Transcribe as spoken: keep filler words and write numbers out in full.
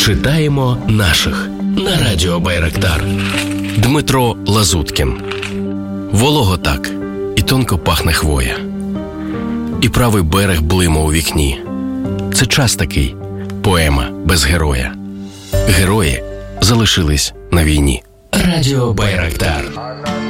Читаємо наших на радіо Байрактар. Дмитро Лазуткін. Волого так, і тонко пахне хвоя, і правий берег блима у вікні. Це час такий, поема без героя. Герої залишились на війні. Радіо Байрактар.